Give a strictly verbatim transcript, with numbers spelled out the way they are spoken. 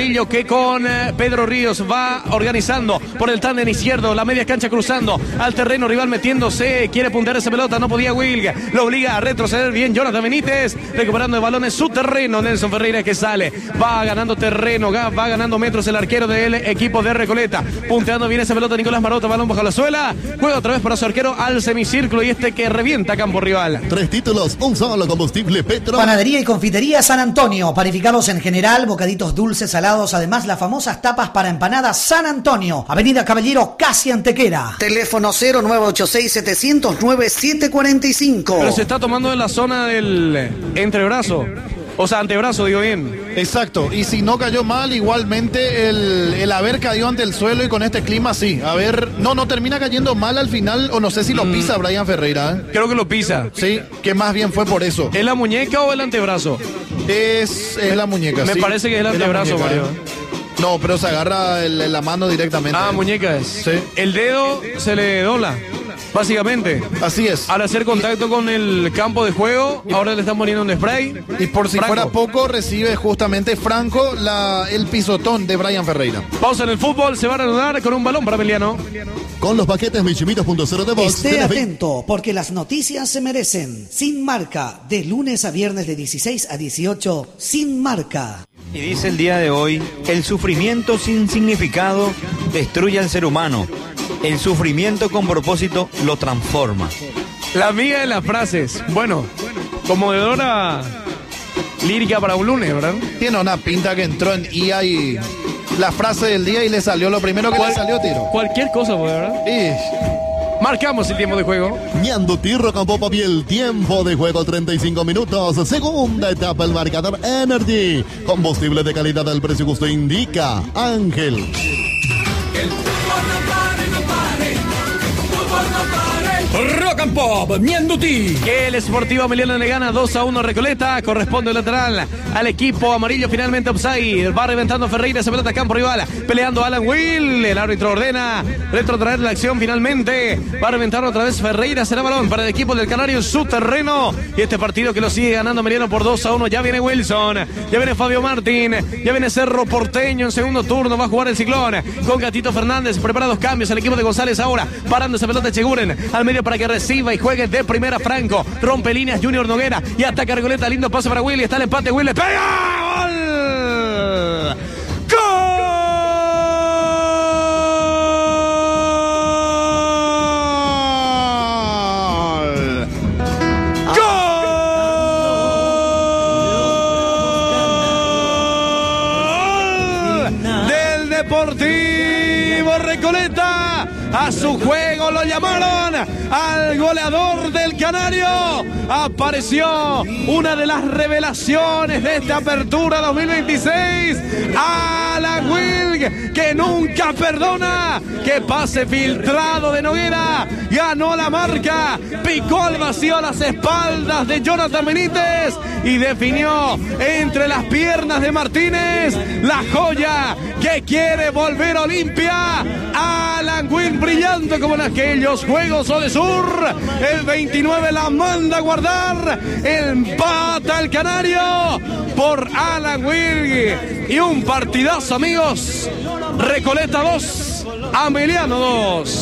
Morillo, que con eh, Pedro Ríos va organizando por el tándem izquierdo, la media cancha cruzando al terreno rival, metiéndose, quiere puntear esa pelota, no podía Wilg, lo obliga a retroceder bien Jonathan Benítez, recuperando el balón en su terreno, Nelson Ferreira que sale, va ganando terreno, va ganando metros el arquero del equipo de Recoleta, punteando bien esa pelota Nicolás Marota, balón bajo la suela, juega otra vez para su arquero al semicírculo y este que revienta campo rival. Tres títulos, un solo combustible Petro. Panadería y confitería San Antonio, panificados en general, bocaditos dulces, salados, además las famosas tapas para empanadas San Antonio, Avenida Caballero, casi Antequera. Teléfono cero nueve ocho seis, siete cero nueve, siete cuatro cinco. Pero se está tomando en la zona del entrebrazo. O sea, antebrazo, digo bien. Exacto, y si no cayó mal, igualmente el, el haber caído ante el suelo y con este clima, sí. A ver, no, no termina cayendo mal al final, o no sé si lo pisa mm. Brian Ferreira. ¿eh? Creo que lo pisa. Sí, que más bien fue por eso. ¿Es la muñeca o el antebrazo? Es, es la muñeca, Me sí. parece que es el antebrazo, es Mario. No, pero se agarra el, la mano directamente. Ah, muñeca es. Sí. El dedo se le dobla. Básicamente. Así es. Al hacer contacto con el campo de juego, ahora le están poniendo un spray. Y por si Franco. fuera poco, recibe justamente Franco la, el pisotón de Brian Ferreira. Pausa en el fútbol, se va a reanudar con un balón para Emiliano. Con los paquetes Michimitos punto cero de Vox. Esté atento, porque las noticias se merecen. Sin Marca, de lunes a viernes de dieciséis a dieciocho, Sin Marca. Y dice el día de hoy, el sufrimiento sin significado destruye al ser humano. El sufrimiento con propósito lo transforma. La amiga de las frases. Bueno, conmovedora lírica para un lunes, ¿verdad? Tiene una pinta que entró en I A y la frase del día y le salió lo primero que Cual, le salió, Tiro. Cualquier cosa, ¿verdad? Y... marcamos el tiempo de juego. Ñando Tirro con Popa Piel, tiempo de juego treinta y cinco minutos. Segunda etapa, el marcador Energy. Combustible de calidad al precio que usted indica. Ángel. Rock and Pop, Ñandutí. Que el Sportivo Emiliano le gana dos a uno Recoleta. Corresponde el lateral al equipo amarillo. Finalmente offside. Va reventando Ferreira. Se pelota a campo rival. Peleando Alan Will. El árbitro ordena retrotraer la acción finalmente. Va a reventar otra vez Ferreira. Será balón para el equipo del Canario en su terreno. Y este partido que lo sigue ganando Emiliano por dos a uno. Ya viene Wilson. Ya viene Fabio Martín. Ya viene Cerro Porteño en segundo turno. Va a jugar el Ciclón con Gatito Fernández. Prepara dos cambios al equipo de González ahora. Parando esa pelota Cheguren al medio para que reciba y juegue de primera Franco. Rompe líneas Junior Noguera y ataca Recoleta. Lindo pase para Willy. Está el empate. Willy pega. ¡Gol! ¡Gol! ¡Gol! Del Deportivo Recoleta. A su juego lo llamaron al goleador del Canario. Apareció una de las revelaciones de esta apertura dos mil veintiséis. Alan Wilg, que nunca perdona. Que pase filtrado de Noguera. Ganó la marca. Picó al vacío a las espaldas de Jonathan Benítez. Y definió entre las piernas de Martínez. La joya que quiere volver a Olimpia. Alan Wilg brillando como en aquellos Juegos Odesur. El veintinueve la manda a guardar. Empata el Canario por Alan Wilg. Y un partidazo, amigos. Recoleta dos, Emiliano dos.